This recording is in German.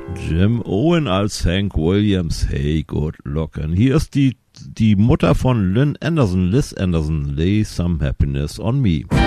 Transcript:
Jim Owen als Hank Williams, Hey Good Lookin'. Hier ist die Mutter von Lynn Anderson, Liz Anderson, Lay Some Happiness on Me.